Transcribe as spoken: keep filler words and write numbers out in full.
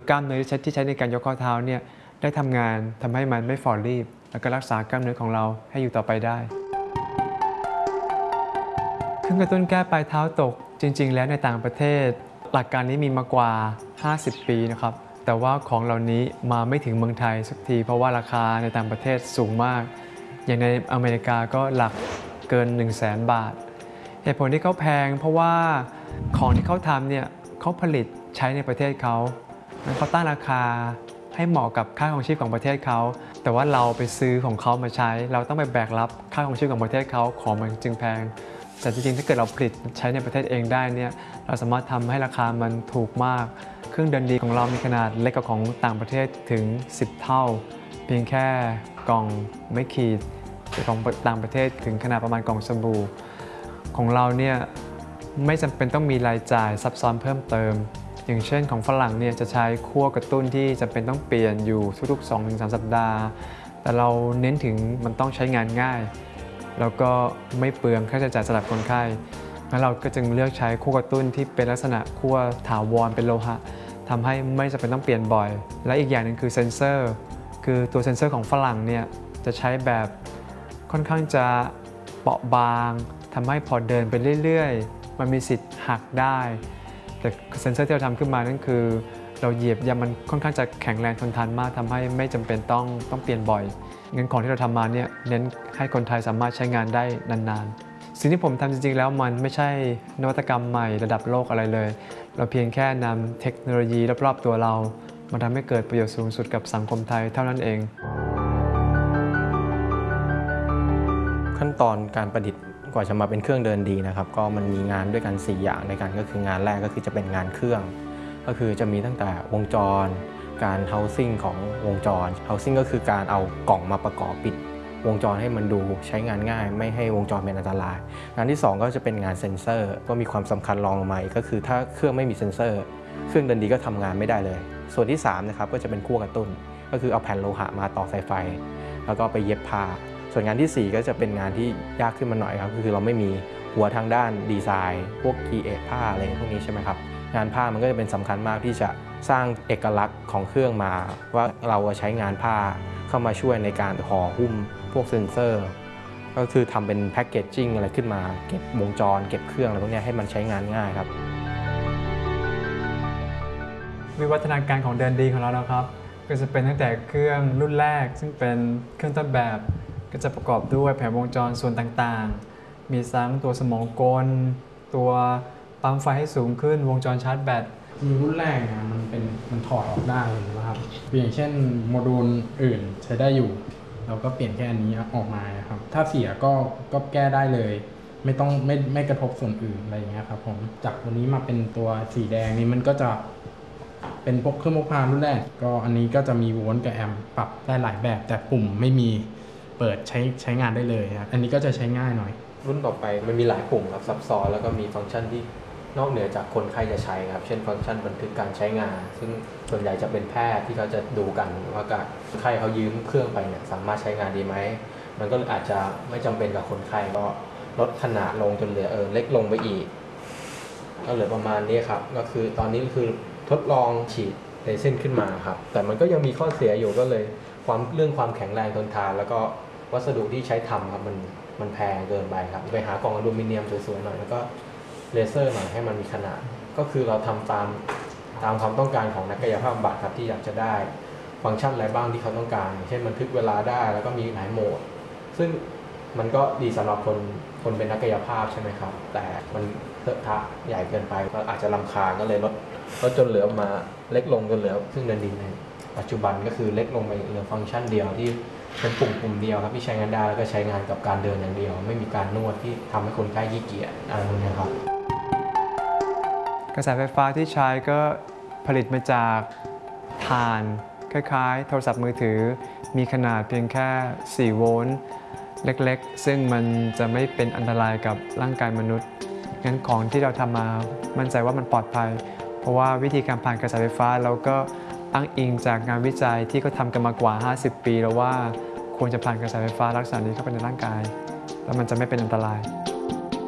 กล้ามเนื้อที่ใช้ในการยกข้อเท้าเนี่ยได้ทำงานทำให้มันไม่ฝ่อรีบแล้วก็รักษากล้ามเนื้อของเราให้อยู่ต่อไปได้เครื่องกระตุ้นแก้ปลายเท้าตกจริงๆแล้วในต่างประเทศหลักการนี้มีมากว่าห้าสิบปีนะครับแต่ว่าของเหล่านี้มาไม่ถึงเมืองไทยสักทีเพราะว่าราคาในต่างประเทศสูงมากอย่างในอเมริกาก็หลักเกิน หนึ่งแสน บาทเหตุผลที่เขาแพงเพราะว่าของที่เขาทำเนี่ยเขาผลิตใช้ในประเทศเขาเขาตั้งราคาให้เหมาะกับค่าครองชีพของประเทศเขาแต่ว่าเราไปซื้อของเขามาใช้เราต้องไปแบกรับค่าครองชีพของประเทศเขาของมันจึงแพงแต่จริงๆถ้าเกิดเราผลิตใช้ในประเทศเองได้เนี่ยเราสามารถทำให้ราคามันถูกมากเครื่องเดินดีของเรามีขนาดเล็กกว่าของต่างประเทศถึงสิบเท่าเพียงแค่กล่องไม่ขีดของต่างประเทศถึงขนาดประมาณกล่องสบู่ของเราเนี่ยไม่จำเป็นต้องมีรายจ่ายซับซ้อนเพิ่มเติมอย่างเช่นของฝรั่งเนี่ยจะใช้ขั้วกระตุ้นที่จำเป็นต้องเปลี่ยนอยู่ทุกๆ สองถึงสาม สัปดาห์แต่เราเน้นถึงมันต้องใช้งานง่ายแล้วก็ไม่เปลืองค่าใช้จ่ายสำหรับคนไข้แล้วเราก็จึงเลือกใช้ขั้วกระตุ้นที่เป็นลักษณะขั้วถาวรเป็นโลหะทำให้ไม่จำเป็นต้องเปลี่ยนบ่อยและอีกอย่างหนึ่งคือเซ็นเซอร์คือตัวเซ็นเซอร์ของฝรั่งเนี่ยจะใช้แบบค่อนข้างจะเปราะบางทำให้พอเดินไปเรื่อยๆมันมีสิทธิ์หักได้แต่เซ็นเซอร์ที่เราทำขึ้นมานั่นคือเราเหยียบยามันค่อนข้างจะแข็งแรงทนทานมากทำให้ไม่จำเป็นต้องต้องเปลี่ยนบ่อยงั้นของที่เราทำมาเนี่ยเน้นให้คนไทยสามารถใช้งานได้นานๆสิ่งที่ผมทำจริงๆแล้วมันไม่ใช่นวัตกรรมใหม่ระดับโลกอะไรเลยเราเพียงแค่นำเทคโนโลยีรอบๆตัวเรามาทำให้เกิดประโยชน์สูงสุดกับสังคมไทยเท่านั้นเองขั้นตอนการประดิษฐ์กว่าจะมาเป็นเครื่องเดินดีนะครับก็มันมีงานด้วยกันสี่อย่างในกันก็คืองานแรกก็คือจะเป็นงานเครื่องก็คือจะมีตั้งแต่วงจรการ housing ของวงจร housing ก็คือการเอากล่องมาประกอบปิดวงจรให้มันดูใช้งานง่ายไม่ให้วงจรเป็นอันตรายงานที่สองก็จะเป็นงานเซ็นเซอร์ก็มีความสำคัญรองลงมาอีกก็คือถ้าเครื่องไม่มีเซ็นเซอร์เครื่องเดินดีก็ทำงานไม่ได้เลยส่วนที่สามนะครับก็จะเป็นขั้วกระตุ้นก็คือเอาแผ่นโลหะมาต่อสายไฟแล้วก็ไปเย็บผ้าส่วนงานที่สี่ก็จะเป็นงานที่ยากขึ้นมาหน่อยครับคือเราไม่มีหัวทางด้านดีไซน์พวก create ผ้าอะไรพวกนี้ใช่ไหมครับงานผ้ามันก็จะเป็นสำคัญมากที่จะสร้างเอกลักษณ์ของเครื่องมาว่าเราใช้งานผ้าเข้ามาช่วยในการห่อหุ้มพวกเซ็นเซอร์ก็คือทำเป็นแพคเกจจิ้งอะไรขึ้นมาเก็บวงจรเก็บเครื่องอะไรพวกนี้ให้มันใช้งานง่ายครับวิวัฒนาการของเดินดีของเรานะครับก็จะเป็นตั้งแต่เครื่องรุ่นแรกซึ่งเป็นเครื่องต้นแบบก็จะประกอบด้วยแผงวงจรส่วนต่างๆมีทั้งตัวสมองกลตัวปั๊มไฟให้สูงขึ้นวงจรชาร์จแบตมีรุ่นแรกนะมันเป็นมันถอดออกได้นะครับอย่างเช่นโมดูลอื่นใช้ได้อยู่เราก็เปลี่ยนแค่อันนี้ออกมาครับถ้าเสียก็ก็แก้ได้เลยไม่ต้องไม่ไม่กระทบส่วนอื่นอะไรอย่างเงี้ยครับผมจากตัวนี้มาเป็นตัวสีแดงนี้มันก็จะเป็นพวกเครื่องพกพารุ่นแรกก็อันนี้ก็จะมีโวลต์กับแอมป์ปรับได้หลายแบบแต่ปุ่มไม่มีเปิดใช้ใช้งานได้เลยครับอันนี้ก็จะใช้ง่ายหน่อยรุ่นต่อไปมันมีหลายปุ่มครับซับซ้อนแล้วก็มีฟังก์ชันที่นอกเหนือจากคนไข้จะใช้ครับเช่นฟังก์ชันบันทึกการใช้งานซึ่งส่วนใหญ่จะเป็นแพทย์ที่เขาจะดูกันว่าการคนไข้เขายืมเครื่องไปเนี่ยสามารถใช้งานดีไหมมันก็อาจจะไม่จำเป็นกับคนไข้ก็ลดขนาดลงจนเหลือเออเล็กลงไปอีกก็เหลือประมาณนี้ครับก็คือตอนนี้คือทดลองฉีดเรซินขึ้นมาครับแต่มันก็ยังมีข้อเสียอยู่ก็เลยความเรื่องความแข็งแรงทนทานแล้วก็วัสดุที่ใช้ทำครับมันมันแพงเกินไปครับไปหากล่องอลูมิเนียมสวยๆหน่อยแล้วก็เลเซอร์หน่อยให้มันมีขนาดก็คือเราทำตามตามความต้องการของนักกายภาพบำบัดครับที่อยากจะได้ฟังก์ชันอะไรบ้างที่เขาต้องการเช่นบันทึกเวลาได้แล้วก็มีหลายโหมดซึ่งมันก็ดีสำหรับคนคนเป็นนักกายภาพใช่ไหมครับแต่มันเถอะทะใหญ่เกินไปก็อาจจะรำคาญก็เลยลดลดจนเหลือมาเล็กลงจนเหลือซึ่งเดินดีในปัจจุบันก็คือเล็กลงไปเหลือฟังก์ชันเดียวที่เป็นปุ่มปุ่มเดียวครับที่ใช้งานได้แล้วก็ใช้งานกับการเดินอย่างเดียวไม่มีการนวดที่ทำให้คนไข้ขี้เกียจอะไรพวกนี้ครับกระแสไฟฟ้าที่ใช้ก็ผลิตมาจากถ่านคล้ายๆโทรศัพท์มือถือมีขนาดเพียงแค่สี่โวลต์เล็กๆซึ่งมันจะไม่เป็นอันตรายกับร่างกายมนุษย์งั้นของที่เราทำมามั่นใจว่ามันปลอดภัยเพราะว่าวิธีการผ่านกระแสไฟฟ้าเราก็อ้างอิงจากงานวิจัยที่เขาทำกันมากว่าห้าสิบปีแล้วว่าควรจะผ่านกระแสไฟฟ้าลักษณะนี้เข้าไปในร่างกายแล้วมันจะไม่เป็นอันตราย